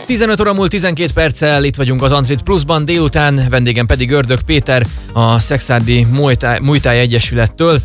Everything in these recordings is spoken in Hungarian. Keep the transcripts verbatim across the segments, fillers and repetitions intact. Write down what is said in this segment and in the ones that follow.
tizenöt óra múlt tizenkét perccel itt vagyunk az Antrit Plusban, délután vendégem pedig Ördög Péter, a Szekszárdi Muay Thai Egyesülettől,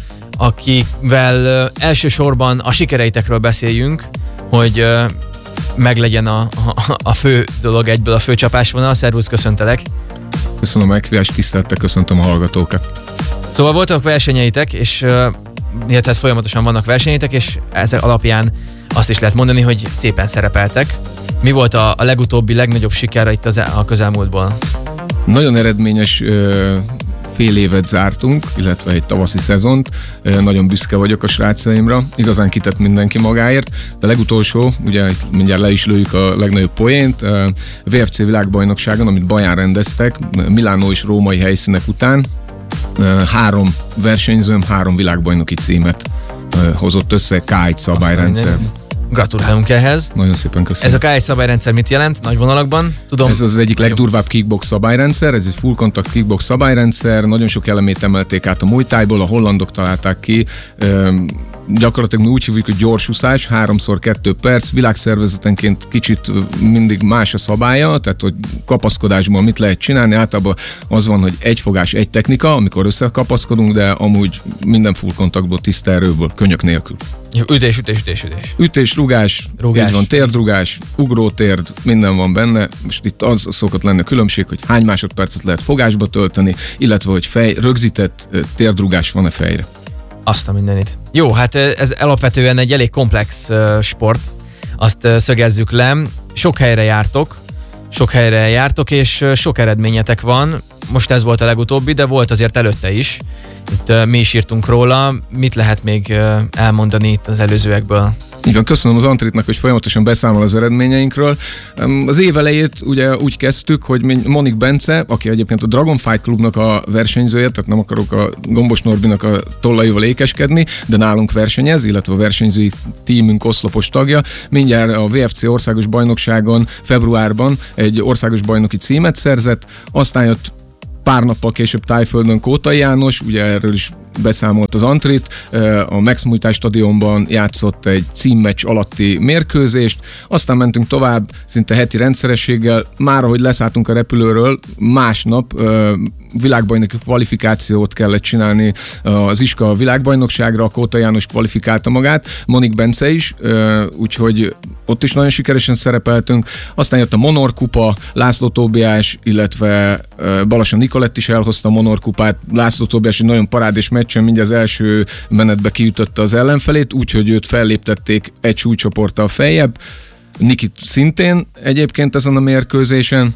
akivel elsősorban a sikereitekről beszéljünk, hogy meglegyen a, a, a fő dolog egyből, a fő csapásvonal. Szervusz, köszöntelek! Köszönöm a megkívást, tisztelettel köszöntöm a hallgatókat. Szóval voltak versenyeitek, és illetve folyamatosan vannak versenyeitek, és ezek alapján azt is lehet mondani, hogy szépen szerepeltek. Mi volt a, a legutóbbi, legnagyobb siker itt az, a közelmúltból? Nagyon eredményes ö, fél évet zártunk, illetve egy tavaszi szezont. Ö, nagyon büszke vagyok a srácaimra. Igazán kitett mindenki magáért. De legutolsó, ugye mindjárt le is lőjük a legnagyobb poént, ö, vé ef cé világbajnokságon, amit Baján rendeztek, Milánó és római helyszínek után, ö, három versenyzőm, három világbajnoki címet ö, hozott össze ká egy szabályrendszer. Gratulálunk ehhez. Nagyon szépen köszönöm. Ez a ká egy szabályrendszer mit jelent? Nagy vonalakban? Tudom. Ez az egyik legdurvább kickbox szabályrendszer, ez egy full contact kickbox szabályrendszer, nagyon sok elemét emelték át a Muay Thaiból, a hollandok találták ki. Üm, gyakorlatilag mi úgy hívjuk, hogy gyorsúszás, háromszor kettő perc, világszervezetenként kicsit mindig más a szabálya, tehát hogy kapaszkodásból mit lehet csinálni, általában az van, hogy egy fogás, egy technika, amikor összekapaszkodunk, de amúgy minden full contaktból, tiszta erőből, könyök nélkül. Ütés, ütés, ütés, ütés. Ütés, rugás, rugás. Így van, térdrugás, ugrótérd, minden van benne. Most itt az szokott lenni a különbség, hogy hány másodpercet lehet fogásba tölteni, illetve hogy fej, rögzített térdrugás van a fejre. Azt a mindenit. Jó, hát ez alapvetően egy elég komplex uh, sport, azt uh, szögezzük le. Sok helyre jártok, sok helyre jártok, és uh, sok eredményetek van. Most ez volt a legutóbbi, de volt azért előtte is. Itt uh, mi is írtunk róla. Mit lehet még uh, elmondani itt az előzőekből? Így van, köszönöm az Antritnak, hogy folyamatosan beszámol az eredményeinkről. Az év elejét ugye úgy kezdtük, hogy Monik Bence, aki egyébként a Dragonfight Klubnak a versenyzője, tehát nem akarok a Gombos Norbinak a tollaival ékeskedni, de nálunk versenyez, illetve a versenyzői tímünk oszlopos tagja. Mindjárt a vé ef cé országos bajnokságon februárban egy országos bajnoki címet szerzett, aztán jött pár nappal később Tájföldön Kótai János, ugye erről is beszámolt az Antrit, a Max Muay Thai stadionban játszott egy címmeccs alatti mérkőzést, aztán mentünk tovább szinte heti rendszerességgel, már ahogy leszálltunk a repülőről, másnap világbajnoki kvalifikációt kellett csinálni az Iska világbajnokságra, a Kótai János kvalifikálta magát, Monik Bence is, úgyhogy ott is nagyon sikeresen szerepeltünk, aztán jött a Monor kupa, László Tóbiás, illetve Balassa Nikolett is elhozta a Monor kupát, László Tóbiás egy nagyon parádés meccsen mindjárt az első menetbe kiütötte az ellenfelét, úgyhogy őt felléptették egy súlycsoporttal feljebb, Nikit szintén egyébként ezen a mérkőzésen,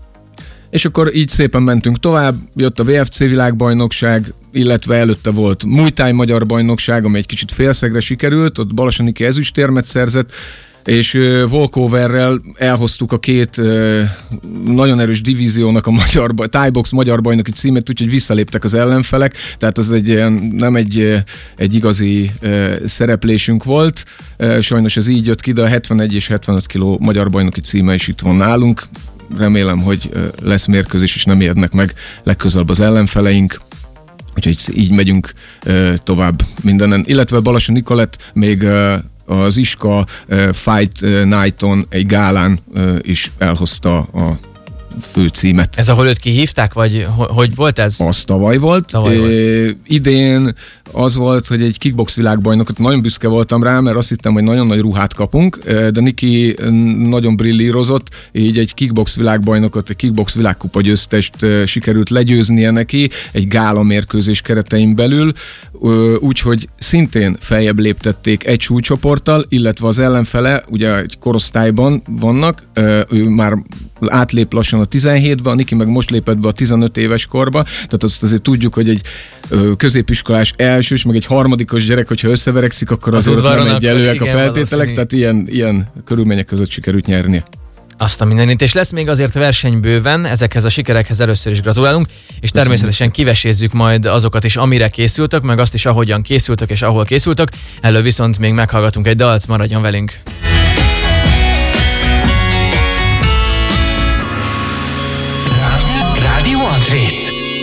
és akkor így szépen mentünk tovább, jött a vé ef cé világbajnokság, illetve előtte volt Muay Thai magyar bajnokság, amely egy kicsit félszegre sikerült, ott Balassa Niki ezüstérmet szerzett, és uh, walkoverrel elhoztuk a két uh, nagyon erős divíziónak a magyar, Thai box magyar bajnoki címet, úgyhogy visszaléptek az ellenfelek, tehát az egy, nem egy, egy igazi uh, szereplésünk volt, uh, sajnos ez így jött ki, de a hetvenegy és hetvenöt kiló magyar bajnoki címe is itt van nálunk, remélem, hogy uh, lesz mérkőzés, és nem érnek meg legközelebb az ellenfeleink. Úgyhogy így megyünk uh, tovább mindenen, illetve Balassa Nikolett még uh, az Iska uh, Fight Night-on egy gálán uh, is elhozta a fő címet. Ez ahol őt kihívták, vagy hogy volt ez? Az tavaly volt. Tavaly volt. É, idén az volt, hogy egy kickbox világbajnokot, nagyon büszke voltam rá, mert azt hittem, hogy nagyon nagy ruhát kapunk, de Niki nagyon brillírozott, így egy kickbox világbajnokot, egy kickbox világkupa győztest sikerült legyőznie neki egy gála mérkőzés keretein belül, úgyhogy szintén feljebb léptették egy súlycsoporttal, illetve az ellenfele, ugye egy korosztályban vannak, ő már átlép lassan a tizenhétbe, a Niki meg most lépett be a tizenöt éves korba, tehát azt azért tudjuk, hogy egy középiskolás elsős, meg egy harmadikos gyerek, hogyha összeverekszik, akkor az azért nem egyenlőek a feltételek, tehát ilyen, ilyen körülmények között sikerült nyernie. Azt a mindenit, és lesz még azért verseny bőven, ezekhez a sikerekhez először is gratulálunk, és természetesen kivesézzük majd azokat is, amire készültök, meg azt is, ahogyan készültök és ahol készültök. Elő viszont még meghallgatunk egy dalt, maradjon velünk!